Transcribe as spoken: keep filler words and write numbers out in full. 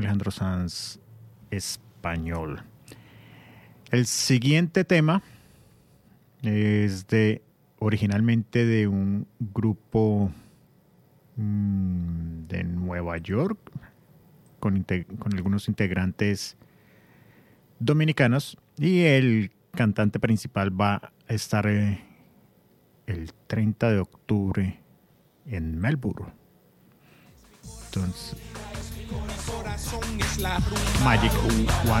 Alejandro Sanz español. El siguiente tema es de originalmente de un grupo mmm, de Nueva York con, con algunos integrantes dominicanos, y el cantante principal va a estar eh, el treinta de octubre en Melbourne. Entonces, Magic One.